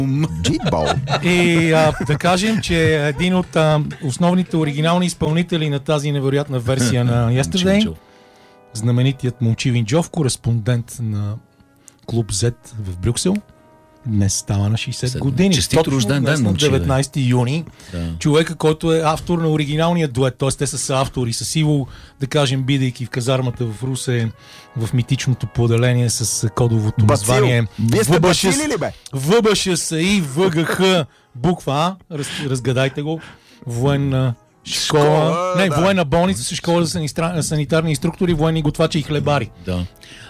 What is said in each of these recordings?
Джитбол. И да кажем, че един от основните оригинални изпълнители на тази невероятна версия на Yesterday, знаменитият Момчил Инджов, кореспондент на Клуб Z в Брюксел, днес става на 60 години. Честит рожден ден, на 19 юни. Да. Човека, който е автор на оригиналния дует, т.е. те са автори с Иво, да кажем, бидейки в казармата в Русе, в митичното поделение с кодовото название Вие сте бацили ли, бе? ВБШСИ ВГХ буква А, разгадайте го, военна школа, военна болница, школа за санитарни инструктори, военни готвачи и хлебари. Да.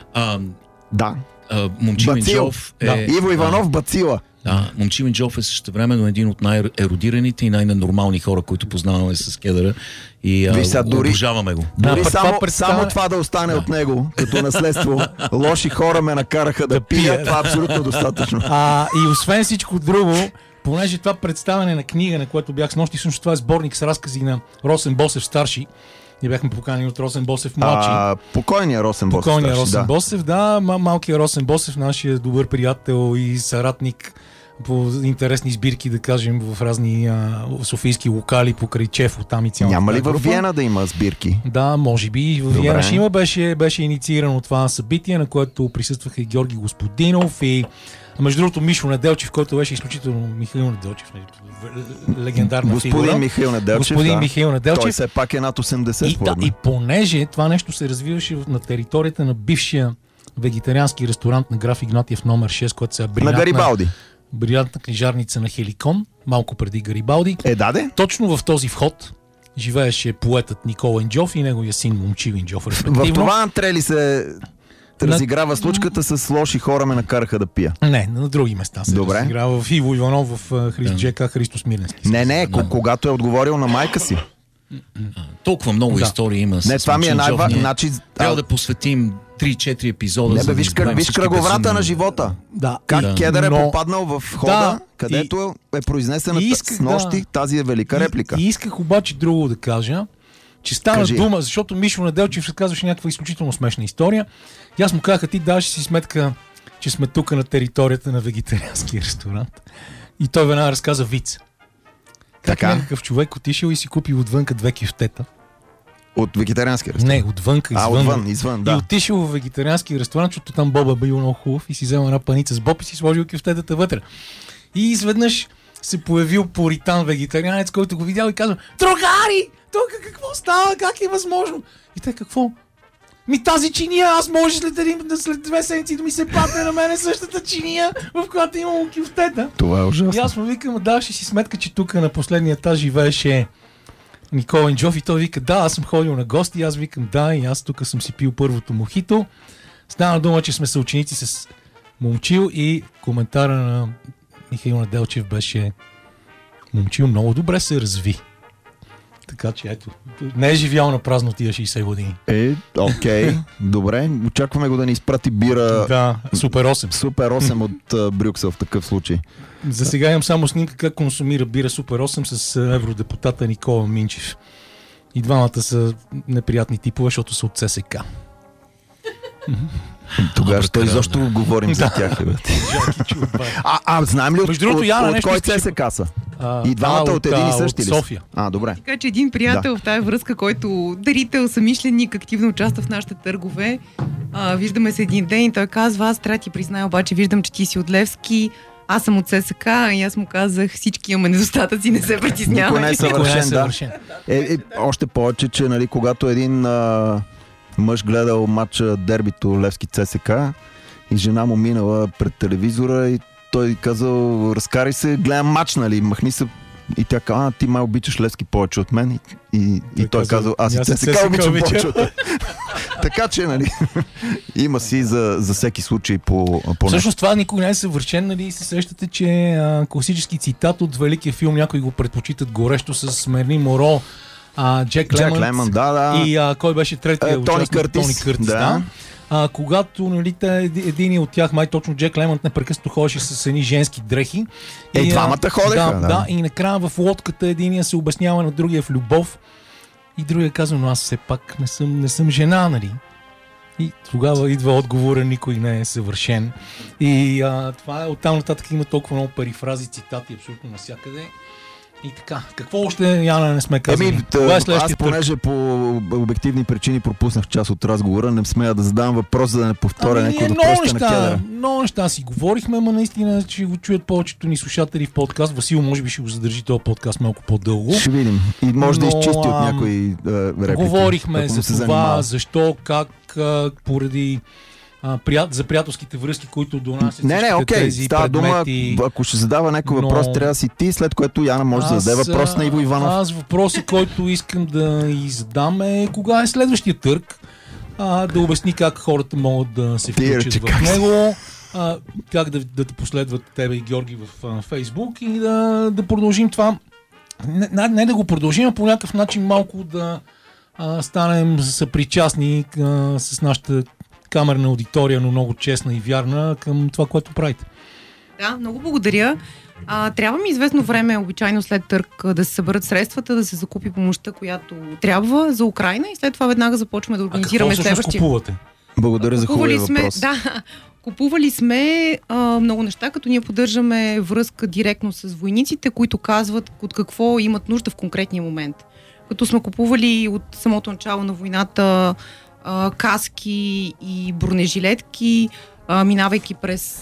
Да. Момчил Инджов е... Иво Иванов Бацила. Да, Момчил Инджов е същевременно един от най-еродираните и най-нормални хора, които познаваме с Кедъра и обожаваме го. Дори само това да остане от него като наследство. Лоши хора ме накараха да пия. Това е абсолютно достатъчно. И освен всичко друго, понеже това представяне на книга, на което бях с нощи, всъщност това е сборник с разкази на Росен Босев старши. Ние бяхме поканени от Росен Босев младши. Покойният Росен Босев. Покойният Росен Босев, да. Малкият Росен Босев, нашия добър приятел и съратник по интересни сбирки, да кажем, в разни софийски локали покрай Чефо, там и цялата. Няма ли в Виена да има сбирки? Да, може би. В Виена ще има. Беше инициирано това събитие, на което присъстваха и Георги Господинов и между другото Мишо Неделчев, който беше изключително Михаил Неделчев, легендарна фигура. Господин Михаил Неделчев. Той все пак е над 80. И понеже това нещо се развиваше на територията на бившия вегетариански ресторант на граф Игнатиев номер 6, който се на Гарибалди. Брилянтна книжарница на Хеликон, малко преди Гарибалди. Точно в този вход живееше поетът Никола Инджов и неговия син Момчил Инджов. В това антрели се разиграва случката с лоши хора ме накараха да пия. Не, на други места се разиграва. В Иво Иванов, в ЖК Христо Смирненски. Не, когато е отговорил на майка си. Толкова много истории има. Не, това ми е най-важно. Трябва да посветим 3-4 епизода. Виж кръговрата на живота. Да. Как Кедър е попаднал в хода, където е произнесена с нощи тази е велика реплика. И исках обаче друго да кажа, че стана дума, защото Мишо Неделчев разказваше някаква изключително смешна история. И аз му казах, ти даваш си сметка, че сме тук на територията на вегетарианския ресторант. И той веднага разказа виц. Как някакъв човек отишъл и си купил отвънка 2 кюфтета. От вегетариански ресторант? Не, отвънка, извън, да. И отишъл в вегетариански ресторант, защото там Боба бил много хубав и си взел една паница с боб и си сложил кюфтетата вътре. И изведнъж се появил пуритан вегетарианец, който го видял и казва: "Другари! Тук какво става? Как е възможно?" И те: "Какво?" Тази чиния, аз може след 2 седмици да ми се падне на мене същата чиния, в която имам кюфтета. Това е ужасно. И аз му викам: "Даваш си сметка, че тук на последния етаж живееше Никола Инджов", и той вика: "Да, аз съм ходил на гости", и аз викам: "Да, и аз тук съм си пил първото мохито". Стана дума, че сме съученици с Момчил и коментара на Михаил Неделчев беше: "Момчил много добре се разви". Така че ето, не е живял на празно тия 60 години. Окей, добре. Очакваме го да ни изпрати бира. Да, Супер 8. Супер 8 от Брюксел в такъв случай. За сега имам само снимка как консумира бира Супер 8 с евродепутата Никола Минчев. И двамата са неприятни типове, защото са от ЦСК. Тогава ще изобщо говорим за тях. Знаем ли от кой ЦСК са? И двамата от един и същи ли? София. Добре. Така че един приятел в тази връзка, който дарител, съмишленик, активно участва в нашите търгове. Виждаме се един ден и той казва: "Аз трябва да ти призная, обаче виждам, че ти си от Левски, аз съм от ЦСК", и аз му казах: "Всички имаме недостатъци, не се притеснявай". Никой не е съвършен, още повече, че когато един мъж гледал матча дербито Левски ЦСК и жена му минала пред телевизора и той казал: "Разкарай се, гледам матч, нали, махни се". И тя каза: "Ти май обичаш Левски повече от мен". И той казал: "Аз и ЦСКА обичам повече от мен". Така че, нали, има си за всеки случай по Всъщност това никога не е съвършен, нали, се сещате, че класически цитат от великия филм, някои го предпочитат горещо, с Мерлин Моро, Джек Лемън, и кой беше третия участник? Тони Къртис. Да. Когато, нали, един от тях, май точно Джек Лемънт, непрекъснато ходеше с едни женски дрехи. И двамата ходеха. Да, и накрая в лодката единия се обяснява на другия в любов и другия казва: "Но аз все пак не съм жена, нали?" И тогава идва отговора, никой не е съвършен. И това е, оттам нататък има толкова много перифрази, цитати абсолютно навсякъде. И така, какво още, Яна, не сме казали? Аз понеже по обективни причини пропуснах част от разговора, не смея да задавам въпрос, за да не повторя някои от въпросите на Кедъра. Много неща си говорихме, ама наистина ще го чуят повечето ни слушатели в подкаст. Васил може би ще го задържи този подкаст малко по-дълго. Ще видим. И може да изчисти от някои реплики. Говорихме за това, защо, как, поради за приятелските връзки, които донасят тези става предмети. Дума, ако ще задава някой въпрос, трябва да си ти, след което Яна може да зададе въпрос на Иво Иванов. Аз въпросът, който искам да задам е кога е следващия търг, да обясни как хората могат да се включат в него, как да те последват тебе и Георги в Фейсбук и да продължим това. Не да го продължим, а по някакъв начин малко да станем съпричастни с нашата камерна аудитория, но много честна и вярна към това, което правите. Да, много благодаря. Трябва ми известно време, обичайно след търг, да се съберат средствата, да се закупи помощта, която трябва за Украйна и след това веднага започваме да организираме следващия. Какво всъщност купувате? Благодаря за хубавия въпрос. Да, купували сме много неща, като ние поддържаме връзка директно с войниците, които казват от какво имат нужда в конкретния момент. Като сме купували от самото начало на войната каски и бронежилетки, минавайки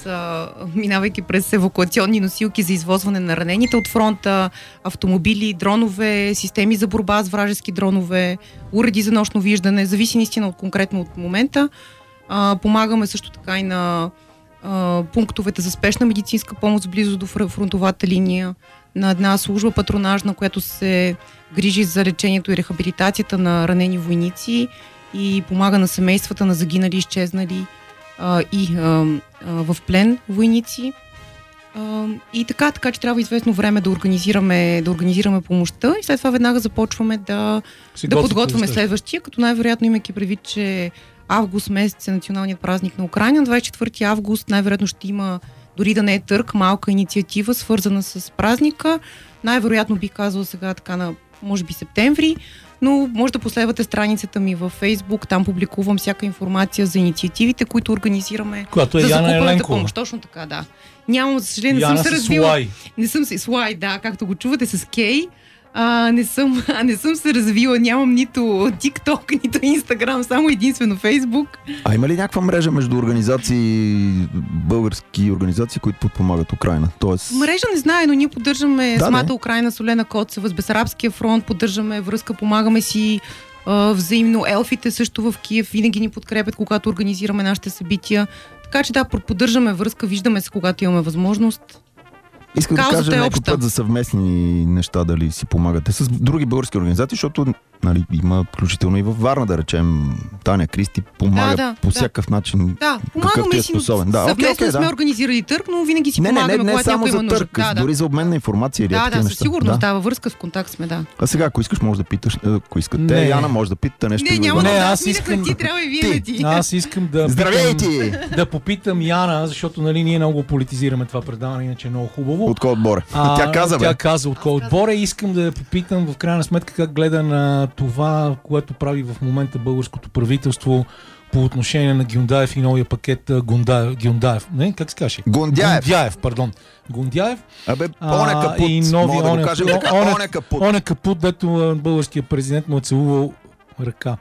през евакуационни носилки за извозване на ранените от фронта, автомобили, дронове, системи за борба с вражески дронове, уреди за нощно виждане, зависи наистина конкретно от момента. Помагаме също така и на пунктовете за спешна медицинска помощ близо до фронтовата линия, на една служба патронажна, която се грижи за лечението и рехабилитацията на ранени войници и помага на семействата на загинали, изчезнали и в плен войници. И така, че трябва известно време да организираме помощта и след това веднага започваме да подготвяме следващия, като най-вероятно, имайки предвид, че август месец е националният празник на Украйна, 24 август най-вероятно ще има, дори да не е търг, малка инициатива, свързана с празника. Най-вероятно бих казала сега така на, може би, септември, но може да последвате страницата ми във Фейсбук, там публикувам всяка информация за инициативите, които организираме. Която е за Яна Еленкова. Помощ. Точно така, да. Нямам, за съжаление, не съм се развила. Не съм се Слай, да, както го чувате с Кей. Не съм се развила, нямам нито TikTok, нито Instagram, само единствено Facebook. Има ли някаква мрежа между български организации, които подпомагат Украйна? Мрежа не знае, но ние поддържаме самата Украйна, Солена Коцева, с Бесарабския фронт, поддържаме връзка, помагаме си взаимно. Елфите също в Киев винаги ни подкрепят, когато организираме нашите събития. Така че да, поддържаме връзка, виждаме се, когато имаме възможност. Искам да кажа някой път за съвместни неща, дали си помагате с други български организации, защото има включително и във Варна, да речем, Таня Кристи помага по всякакъв начин. Да, помагаме си. Съвместно сме организирали търг, но винаги си помагаме, когато някой има нужда. Дори за обмен на информация или такива неща. Със сигурност, във връзка, в контакт сме, да. А сега, ако искаш, може да питаш, ако искате, Яна може да питате нещо. Аз искам да попитам Яна, защото ние много политизираме това предаване, иначе е много хубаво. От кой отбор? Тя каза от кой отбор. Искам да попитам в крайна сметка как гледа на това, което прави в момента българското правителство по отношение на Гюндаев и новия пакет Гюндаев. Не, как се каже? Гундяев, пардон. Гундяев. Оня капут. И новия оня капут, дето българския президент му е целувал ръка.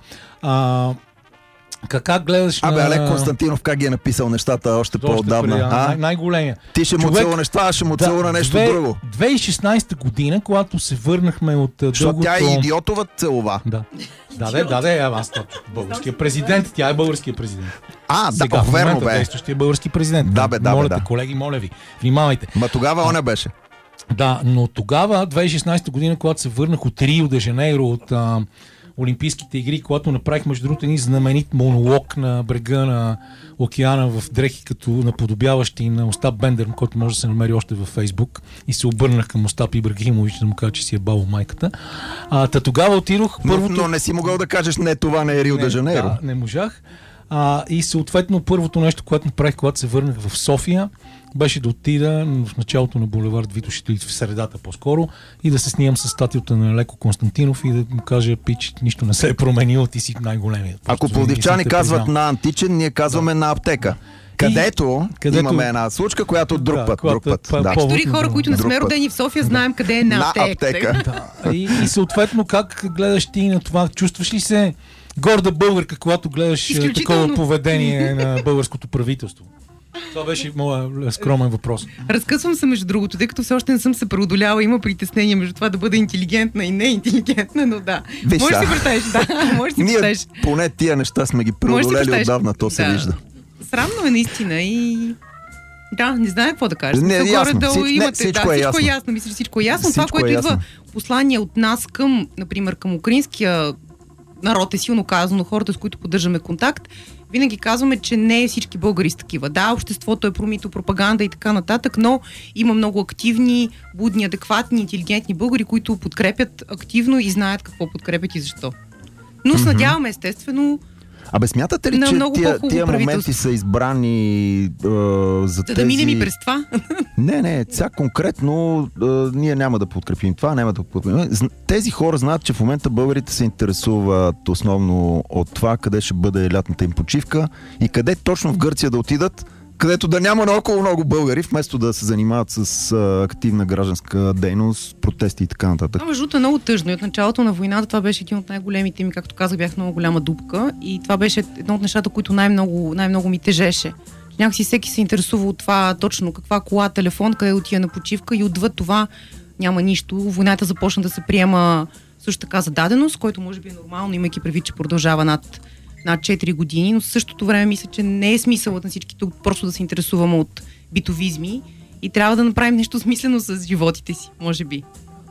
Как гледаш на... Олег Константинов как ги е написал нещата още по-отдавна? Най-големия. Ти ще му целува неща, аз ще му целува нещо друго. 2016 година, когато се върнахме от дългото... Защото тя е идиотова целува. Да, аз българския президент, тя е българския президент. Сега, в момента действащия български президент. Моля те, колеги, моля ви, внимавайте. Ма тогава она беше. Да, но тогава, 2016 година, когато се върнах от Рио де Жанейро, от Олимпийските игри, когато направих, между другото, един знаменит монолог на брега на океана в дрехи, като наподобяващи на Остап Бендер, който може да се намери още във Фейсбук, и се обърнах към Остап Ибрагимович да му кажа, че си е баба майката. Тогава отидох първото... Но не си могъл да кажеш, не, това не е Рио де Жанейро. Да, не можах. И съответно първото нещо, което направих, когато се върнах в София, беше да отида в началото на булевард Витош, в средата по-скоро, и да се снимам с статията на Леко Константинов и да му кажа: пич, нищо не се е променило, ти си най-големият. Ако пловдивчани казват на античен, ние казваме на аптека. Където имаме една случка, която друг път. Дори хора, които не сме родени в София, знаем къде е на аптека. И съответно, как гледаш ти на това? Чувстваш ли се горда българка, когато гледаш такова поведение на българското правителство? Това беше моят скромен въпрос. Разкъсвам се, между другото, тъй като все още не съм се преодоляла, има притеснение между това да бъда интелигентна и неинтелигентна, но да. Можеш да си представиш, можеш да си представиш. Ние поне тия неща сме ги преодолели отдавна, то се вижда. Срамно е наистина и... Да, не знае какво да кажа. Всичко е ясно. Мисля, всичко е ясно. Това, което идва послание от нас към, например, към украинския народ, е силно казано, хората, с които поддържаме контакт, винаги казваме, че не всички българи са такива. Да, обществото е промито, пропаганда и така нататък, но има много активни, будни, адекватни, интелигентни българи, които подкрепят активно и знаят какво подкрепят и защо. Но се надяваме, естествено, смятате ли, че тия моменти са избрани за тези... Да минем и през това? Не, сега конкретно ние няма да подкрепим това, няма да подкрепим. Тези хора знаят, че в момента българите се интересуват основно от това, къде ще бъде лятната им почивка и къде точно в Гърция да отидат, където да няма наоколо много българи, вместо да се занимават с активна гражданска дейност, протести и така нататък. Между другото е много тъжно. И от началото на войната това беше един от най-големите ми, както казах, бях много голяма дупка и това беше едно от нещата, които най-много ми тежеше. Някакси всеки се интересува от това точно каква кола, телефон, къде отива на почивка и отвъд това няма нищо. Войната започна да се приема също така за даденост, който може би е нормално, имайки предвид, че продължава над 4 години, но в същото време мисля, че не е смисълът на всички тук просто да се интересуваме от битовизми и трябва да направим нещо смислено с животите си, може би.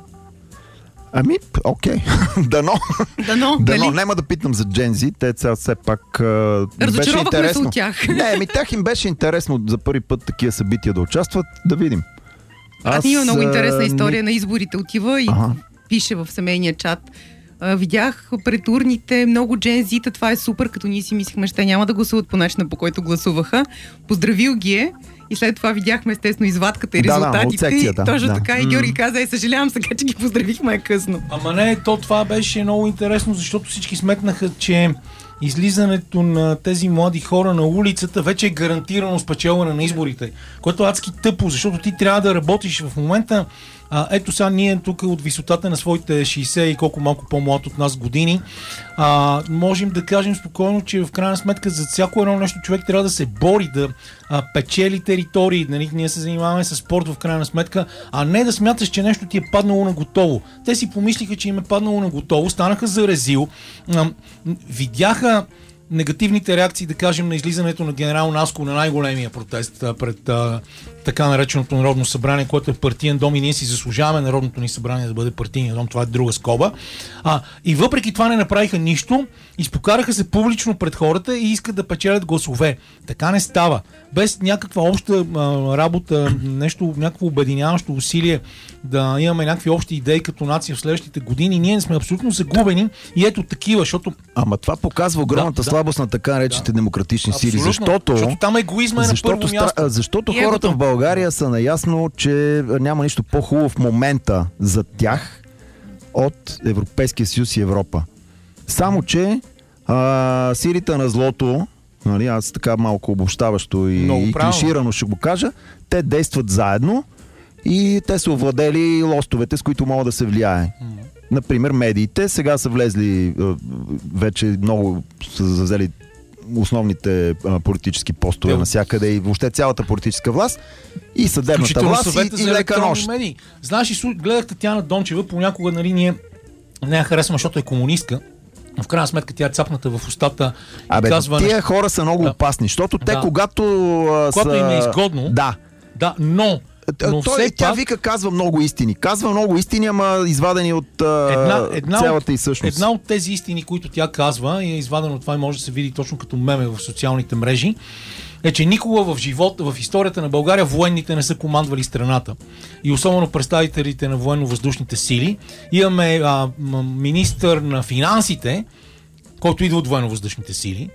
Окей. Дано. Нали? Няма да питам за Gen Z, те все пак разочаровахме беше интересно. се от тях. Тях им беше интересно за първи път такива събития да участват, да видим. Има много интересна история на изборите. Отива и пише в семейния чат. Видях пред урните много Gen Z-та, това е супер, като ние си мислихме, че те няма да гласуват по начина, по който гласуваха. Поздравил ги е и след това видяхме естествено извадката и резултатите. Секцията, точно така и Георги каза: съжалявам сега, че ги поздравихме, е късно. Ама не, това беше много интересно, защото всички сметнаха, че излизането на тези млади хора на улицата вече е гарантирано спечелване на изборите, което е адски тъпо, защото ти трябва да работиш в момента. Ето сега ние тук от висотата на своите 60 и колко малко по-млад от нас години можем да кажем спокойно, че в крайна сметка за всяко едно нещо човек трябва да се бори, да печели територии. Нали? Ние се занимаваме с спорт в крайна сметка, а не да смяташ, че нещо ти е паднало на готово. Те си помислиха, че им е паднало на готово, станаха за резил, видяха негативните реакции, да кажем, на излизането на генерал Наско на най-големия протест пред така нареченото Народно събрание, което е партиен дом и ние си заслужаваме Народното ни събрание да бъде партиен дом, това е друга скоба. И въпреки това не направиха нищо, изпокараха се публично пред хората и искат да печелят гласове. Така не става. Без някаква обща работа, някакво обединяващо усилие да имаме някакви общи идеи като нация в следващите години, ние сме абсолютно загубени и ето такива, защото... Ама това показва огромната слабост на така наречените демократични сили, защото там егоизма е на първо място. Защото хората в България са наясно, че няма нищо по-хубаво в момента за тях от Европейския съюз и Европа. Само, че силите на злото, нали, аз така малко обобщаващо и клиширано ще го кажа, те действат заедно и те са овладели лостовете, с които могат да се влияе. Например, медиите сега са влезли, вече много са взели основните политически постове навсякъде и въобще цялата политическа власт и съдебната власт и лека нощ. Знаеш, гледах Татяна Дончева, понякога, нали, ние не я харесваме, защото е комунистка. В крайна сметка тя е цапната в устата. Тия хора са много опасни, защото те когато им е изгодно, но тя казва много истини. Казва много истини, ама извадени от цялата и същност. Една от тези истини, които тя казва, и е извадено от това и може да се види точно като меме в социалните мрежи, е, че никога в живота, в историята на България военните не са командвали страната. И особено представителите на военно-въздушните сили. Имаме министър на финансите, който идва от военно-въздушните сили,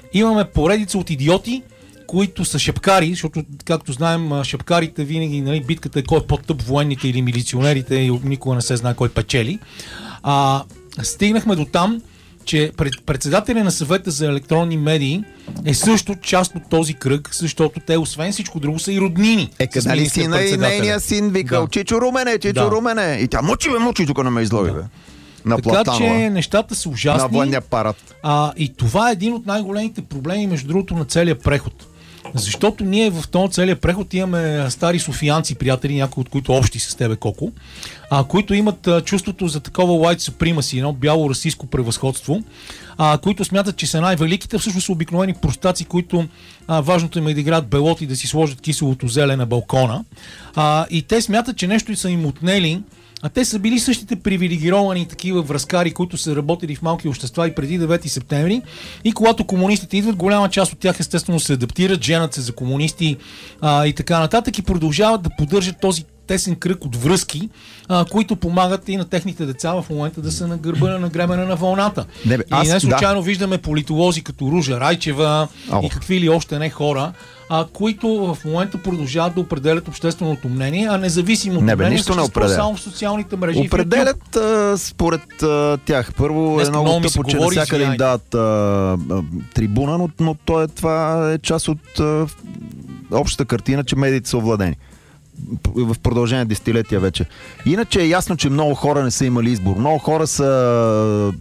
Имаме поредица от идиоти, които са шапкари, защото, както знаем, шапкарите винаги, нали, битката е кой е по-тъп, военните или милиционерите, и никога не се знае кой печели. Стигнахме до там, че председателя на съвета за електронни медии е също част от този кръг, защото те, освен всичко друго, са и роднини. Къде ли сина и нейния син викал, Чичо Румене. И тя мучи, тук не ме излоги, бе. Така че нещата са ужасни. На военния парад. И това е един от най-големите проблеми, между другото, на целия преход. Защото ние в този целия преход имаме стари софиянци, приятели, някои от които общи с тебе, Коко, които имат чувството за такова white supremacy, едно бяло расистско превъзходство, които смятат, че са най-великите, всъщност са обикновени простаци, които важното им е да играят белот и да си сложат киселото зеле на балкона. И те смятат, че нещо са им отнели. А те са били същите привилегировани такива връзкари, които са работили в малки общества и преди 9 септември. И когато комунистите идват, голяма част от тях естествено се адаптират, женят се за комунисти и така нататък и продължават да поддържат този тесен кръг от връзки, които помагат и на техните деца в момента да са на гърба на гребена на вълната. И не случайно виждаме политолози като Ружа Райчева и какви ли още не хора, които в момента продължават да определят общественото мнение, а независимо от мнение съществува само в социалните мрежи. Определят според тях. Първо е много тъпо, че навсякъде им дадат трибуна, но това е част от общата картина, че медиите са овладени. В продължение десетилетия вече. Иначе е ясно, че много хора не са имали избор. Много хора са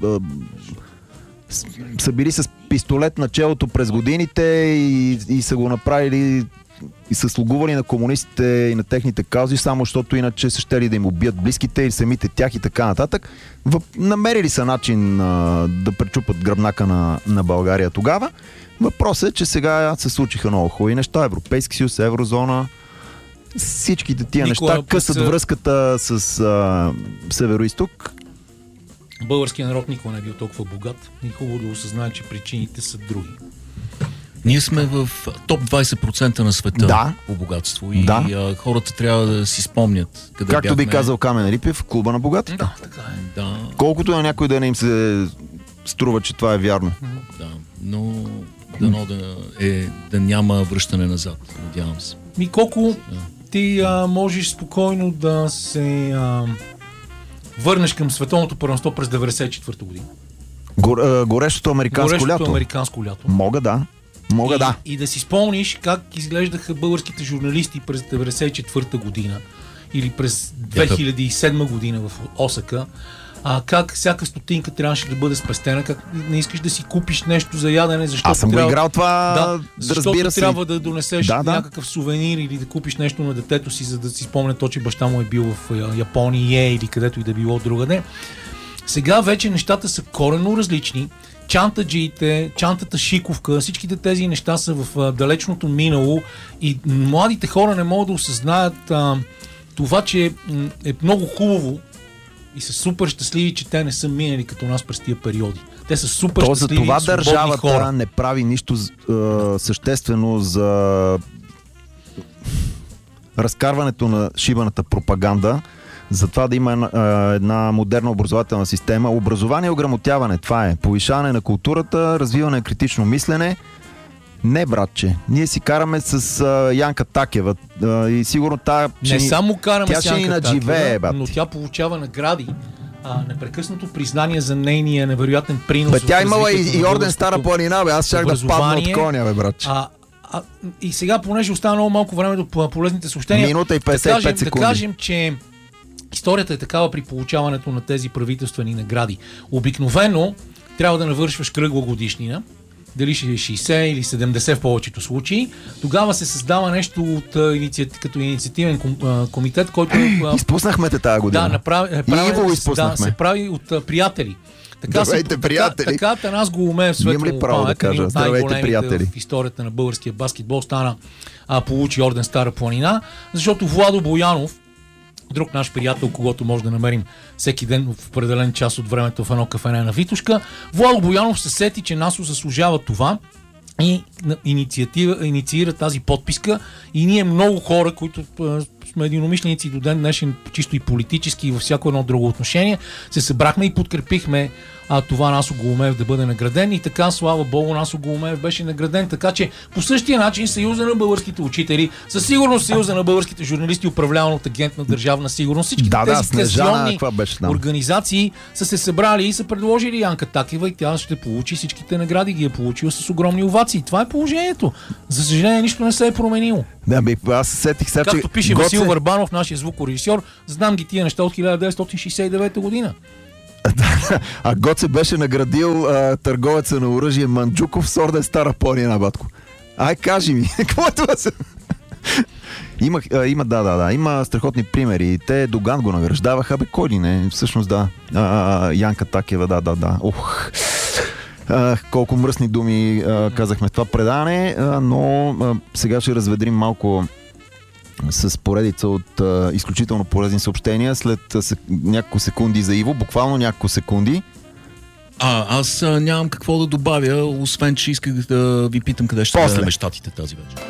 били с пистолет на челото през годините и са го направили и са слугували на комунистите и на техните каузи, само защото иначе са щели да им убият близките или самите тях и така нататък. Намерили са начин да пречупат гръбнака на България тогава. Въпросът е, че сега се случиха много хубави неща. Европейски съюз, еврозона, всичките тия неща късат връзката с Северо-Изток. Българският народ никога не е бил толкова богат и хубаво да осъзнае, че причините са други. Ние сме в топ 20% на света по богатство и хората трябва да си спомнят къде както би казал Камен Рипев, клуба на богатите. Да, така е. Да. Колкото на някой да не им се струва, че това е вярно. Да, но дано да няма връщане назад, надявам се. Колко ти можеш спокойно да се върнеш към световното първенство през 1994 година? Горещото американско лято. Мога да. И да си спомниш как изглеждаха българските журналисти през 1994 година или през 2007 година в Осака. Как всяка стотинка трябваше да бъде спестена, как не искаш да си купиш нещо за ядене, защото аз съм го играл това, защото трябва да донесеш някакъв сувенир или да купиш нещо на детето си, за да си спомня то, че баща му е бил в Япония или където и да било другаде. Сега вече нещата са коренно различни. Чантаджиите, чантата шиковка, всичките тези неща са в далечното минало и младите хора не могат да осъзнаят това, че е много хубаво и са супер щастливи, че те не са минали като нас през тия периоди. Те са супер щастливи, за това държавата хора. Не прави нищо съществено за разкарването на шибаната пропаганда, за това да има една модерна образователна система. Образование и ограмотяване, това е. Повишаване на културата, развиване на критично мислене. Не, братче. Ние си караме с Янка Такева и сигурно не само караме с Янка Такева, но тя получава награди. Непрекъснато признание за нейния невероятен принос. Тя имала и орден Стара планина, бе. Аз щях да падна от коня, бе, братче. И сега, понеже остана много малко време до полезните съобщения, минута и 55 секунди. Да кажем, че историята е такава при получаването на тези правителствени награди. Обикновено трябва да навършваш кръгла годишнина, дали ще е 60 или 70 в повечето случаи. Тогава се създава нещо като инициативен комитет, който... Изпуснахме те тази година. Се прави от приятели. Така Танас Голомеев, светло памет, един от най-големите в историята на българския баскетбол, получи орден Стара планина, защото Владо Боянов, друг наш приятел, когото може да намерим всеки ден в определен час от времето в едно кафене на Витушка, Владо Боянов се сети, че НАСО заслужава това и инициира тази подписка и ние много хора, които сме единомишленици до ден днешен, чисто и политически и във всяко едно друго отношение. Се събрахме и подкрепихме това Насо Голумев да бъде награден и така, слава Богу, Насо Голумев беше награден. Така че по същия начин Съюза на българските учители, със сигурност Съюза на българските журналисти, управляван от агент на Държавна сигурност, всички тези стационни организации са се събрали и са предложили Янка Такева и тя ще получи всичките награди, ги е получила с огромни овации. Това е положението. За съжаление, нищо не се е променило. Да, аз сетих сега, както пише Васил Върбанов, нашия звукорежисьор, знам ги тия неща от 1969 година. А Гоце беше наградил търговеца на оръжие Манджуков с орден Стара планина, батко. Ай, кажи ми, какво е това? Има страхотни примери. Те Доган го награждаваха, кой ли не? Всъщност да. Янка Такева, да. Колко мръсни думи казахме в това предаване, но сега ще разведрим малко с поредица от изключително полезни съобщения след няколко секунди за Иво, буквално няколко секунди. Аз нямам какво да добавя, освен че исках да ви питам къде ще гледаме щатите тази вечер.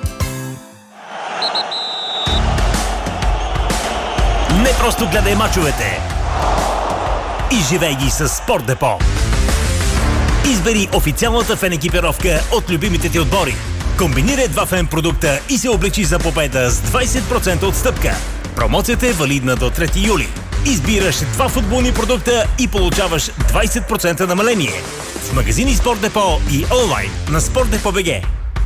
Не просто гледай мачовете, изживей ги с Спорт Депо. Избери официалната фен екипировка от любимите ти отбори. Комбинирай два фен продукта и се обличи за победа с 20% отстъпка. Промоцията е валидна до 3 юли. Избираш два футболни продукта и получаваш 20% намаление. В магазини Спорт Депо и онлайн на sportdepo.bg.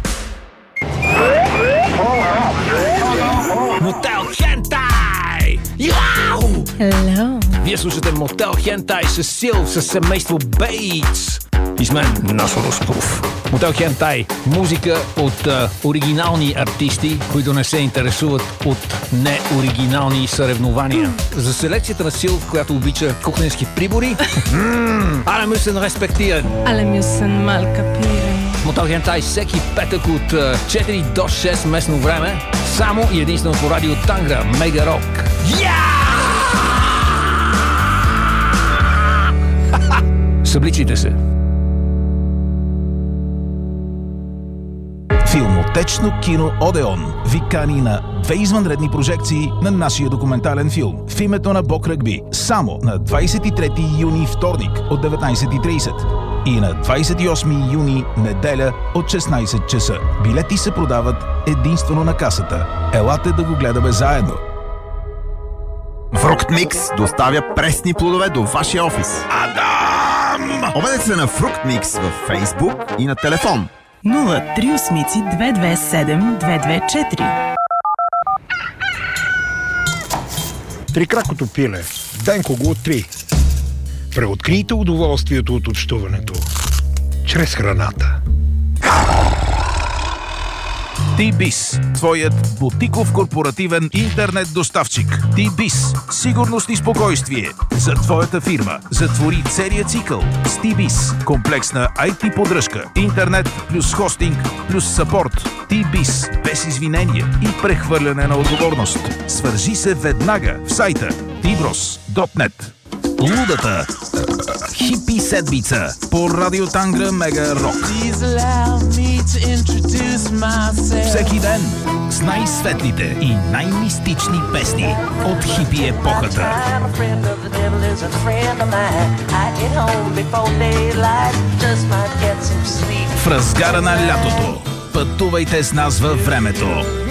Мотел Хентай! Яу! Hello. Вие слушате Мотел Хентай с Сил, с семейство Бейтс. И с мен Насо Русков. Мотел Хентай. Музика от оригинални артисти, които не се интересуват от неоригинални съревнования. За селекцията на Сил, която обича кухненски прибори. Alle müssen respektieren. Alle müssen mal kapieren. Мотел Хентай всеки петък от 4 до 6 местно време. Само и единствено по радио Тангра. Мега Рок. Събличите се. Филмотечно кино Одеон ви кани на 2 извънредни прожекции на нашия документален филм в името на Бог Ръгби само на 23 юни вторник от 19:30 и на 28 юни неделя от 16 часа. Билети се продават единствено на касата. Елате да го гледаме заедно. Фруктмикс доставя пресни плодове до вашия офис. Адам! Обадете се на Фруктмикс във Фейсбук и на телефон 038-227-224. Трикракото пиле. Денко го откри. Преоткрийте удоволствието от общуването чрез храната. T-Biz, твоят бутиков корпоративен интернет доставчик. T-Biz, сигурност и спокойствие за твоята фирма. Затвори целия цикъл с T-Biz. Комплексна IT поддръжка, интернет плюс хостинг плюс съпорт. T-Biz, без извинения и прехвърляне на отговорност. Свържи се веднага в сайта tbros.net. Лудата хипи седмица по радио Тангра Мега Рок. Всеки ден с най-светлите и най-мистични песни от хипи епохата. В разгара на лятото пътувайте с нас във времето.